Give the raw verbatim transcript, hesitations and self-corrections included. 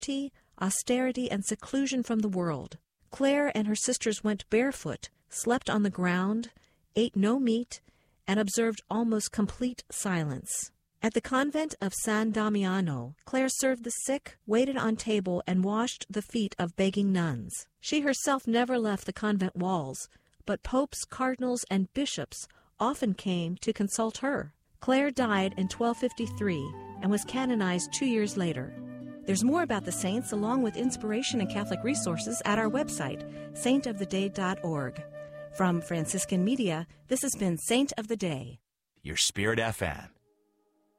poverty, austerity, and seclusion from the world. Clare and her sisters went barefoot, slept on the ground, ate no meat, and observed almost complete silence. At the convent of San Damiano, Clare served the sick, waited on table, and washed the feet of begging nuns. She herself never left the convent walls, but popes, cardinals, and bishops often came to consult her. Clare died in twelve fifty-three and was canonized two years later. There's more about the saints along with inspiration and Catholic resources at our website, saint of the day dot org. From Franciscan Media, this has been Saint of the Day. Your Spirit F M.